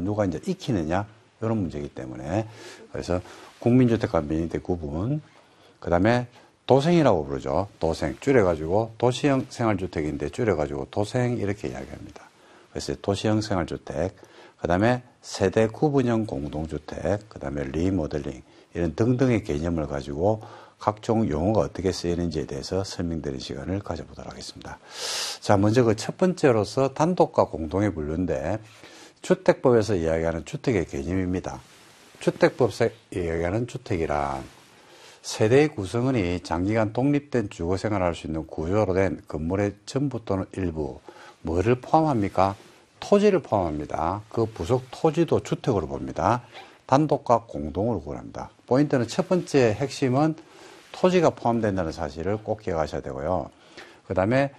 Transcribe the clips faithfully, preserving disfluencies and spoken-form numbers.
요거를 누가 이제 익히느냐 이런 문제이기 때문에 그래서 국민주택과 민주주택 구분, 그 다음에 도생이라고 부르죠. 도생 줄여가지고 도시형 생활주택인데 줄여가지고 도생 이렇게 이야기합니다. 그래서 도시형 생활주택, 그 다음에 세대 구분형 공동주택, 그 다음에 리모델링 이런 등등의 개념을 가지고 각종 용어가 어떻게 쓰이는지에 대해서 설명드리는 시간을 가져보도록 하겠습니다. 자, 먼저 그 첫 번째로서 단독과 공동의 분류인데 주택법에서 이야기하는 주택의 개념입니다. 주택법에서 이야기하는 주택이란 세대의 구성원이 장기간 독립된 주거 생활을 할 수 있는 구조로 된 건물의 전부 또는 일부, 뭐를 포함합니까? 토지를 포함합니다. 그 부속 토지도 주택으로 봅니다. 단독과 공동으로 구분합니다. 포인트는 첫 번째 핵심은 토지가 포함된다는 사실을 꼭 기억하셔야 되고요. 그 다음에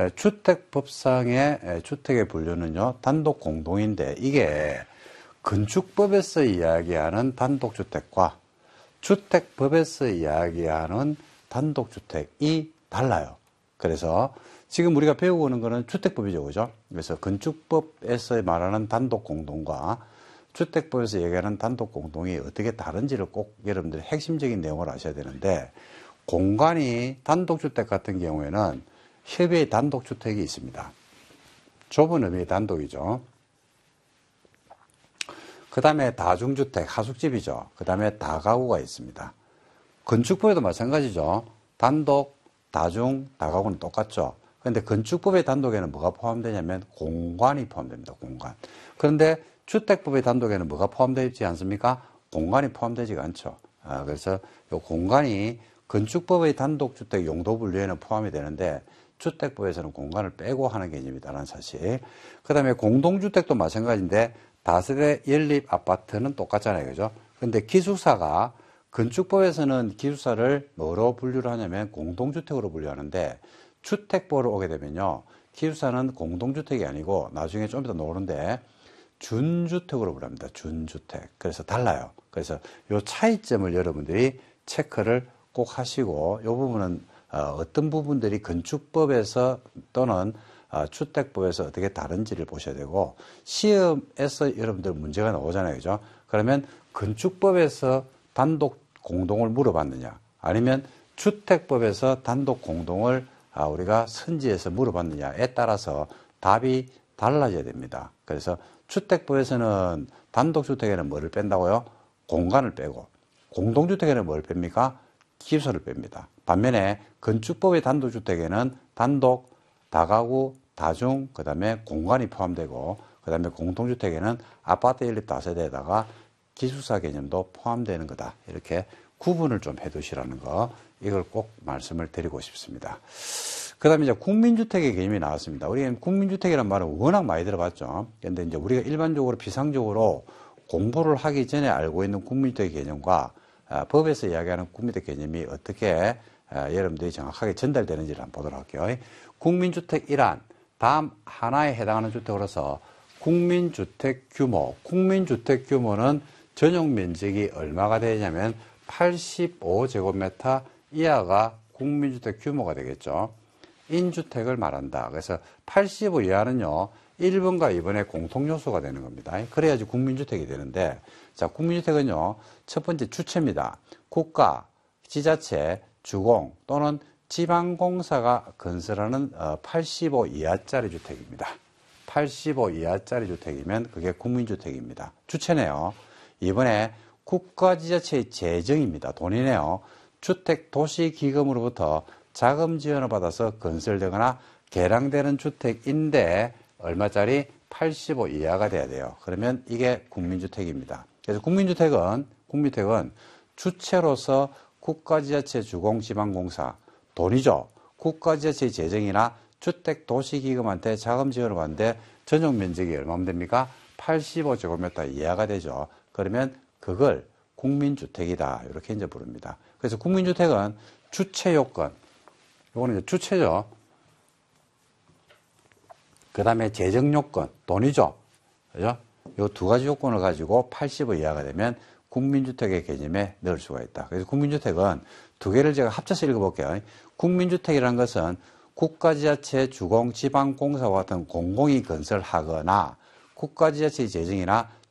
주택법상의 주택의 분류는요, 단독 공동인데 이게 건축법에서 이야기하는 단독주택과 주택법에서 이야기하는 단독주택이 달라요. 그래서 지금 우리가 배우고 오는 거는 주택법이죠, 그죠? 그래서 건축법에서 말하는 단독공동과 주택법에서 얘기하는 단독공동이 어떻게 다른지를 꼭 여러분들이 핵심적인 내용을 아셔야 되는데, 공간이 단독주택 같은 경우에는 협의의 단독주택이 있습니다. 좁은 의미의 단독이죠. 그 다음에 다중주택, 하숙집이죠. 그 다음에 다가구가 있습니다. 건축법에도 마찬가지죠. 단독, 다중, 다가구는 똑같죠. 그런데 건축법의 단독에는 뭐가 포함되냐면 공간이 포함됩니다. 공간. 그런데 주택법의 단독에는 뭐가 포함되어 있지 않습니까? 공간이 포함되지가 않죠. 아, 그래서 이 공간이 건축법의 단독주택 용도 분류에는 포함이 되는데 주택법에서는 공간을 빼고 하는 개념이다라는 사실. 그 다음에 공동주택도 마찬가지인데 다세대 연립 아파트는 똑같잖아요. 그죠? 근데 기숙사가 건축법에서는 기숙사를 뭐로 분류를 하냐면 공동주택으로 분류하는데 주택법으로 오게 되면요. 기숙사는 공동주택이 아니고 나중에 좀 이따 나오는데 준주택으로 분류합니다. 준주택. 그래서 달라요. 그래서 이 차이점을 여러분들이 체크를 꼭 하시고 이 부분은 어떤 부분들이 건축법에서 또는 주택법에서 어떻게 다른지를 보셔야 되고 시험에서 여러분들 문제가 나오잖아요. 그죠? 그러면 건축법에서 단독 공동을 물어봤느냐 아니면 주택법에서 단독 공동을 우리가 선지에서 물어봤느냐에 따라서 답이 달라져야 됩니다. 그래서 주택법에서는 단독주택에는 뭐를 뺀다고요? 공간을 빼고 공동주택에는 뭘 뺍니까? 기숙사를 뺍니다. 반면에 건축법의 단독주택에는 단독, 다가구, 다중, 그 다음에 공간이 포함되고 그 다음에 공동주택에는 아파트 연립 다세대에다가 기숙사 개념도 포함되는 거다. 이렇게 구분을 좀 해두시라는 거, 이걸 꼭 말씀을 드리고 싶습니다. 그 다음에 이제 국민주택의 개념이 나왔습니다. 우리는 국민주택이라는 말은 워낙 많이 들어봤죠. 그런데 이제 우리가 일반적으로 비상적으로 공부를 하기 전에 알고 있는 국민주택의 개념과 아, 법에서 이야기하는 국민주택 개념이 어떻게 아, 여러분들이 정확하게 전달되는지를 한번 보도록 할게요. 국민주택이란 다음 하나에 해당하는 주택으로서 국민주택 규모, 국민주택 규모는 전용 면적이 얼마가 되냐면 팔십오 제곱미터 이하가 국민주택 규모가 되겠죠. 인주택을 말한다. 그래서 팔십오 이하는요, 일 번과 이 번의 공통요소가 되는 겁니다. 그래야지 국민주택이 되는데, 자, 국민주택은요, 첫 번째 주체입니다. 국가, 지자체, 주공 또는 지방공사가 건설하는 팔십오 이하짜리 주택입니다. 팔십오 이하짜리 주택이면 그게 국민주택입니다. 주체네요. 이번에 국가지자체의 재정입니다. 돈이네요. 주택도시기금으로부터 자금 지원을 받아서 건설되거나 개량되는 주택인데 얼마짜리? 팔십오 이하가 돼야 돼요. 그러면 이게 국민주택입니다. 그래서 국민주택은 국민주택은 주체로서 국가지자체, 주공지방공사, 돈이죠. 국가지자체의 재정이나 주택도시기금한테 자금 지원을 받는데 전용 면적이 얼마면 됩니까? 팔십오 제곱미터 이하가 되죠. 그러면 그걸 국민주택이다. 이렇게 이제 부릅니다. 그래서 국민주택은 주체 요건, 요거는 이제 주체죠. 그 다음에 재정 요건, 돈이죠. 그죠? 요 두 가지 요건을 가지고 팔십오 이하가 되면 국민주택의 개념에 넣을 수가 있다. 그래서 국민주택은 두 개를 제가 합쳐서 읽어볼게요. 국민주택이라는 것은 국가지자체, 주공, 지방공사와 같은 공공이 건설하거나 국가지자체의 재정이나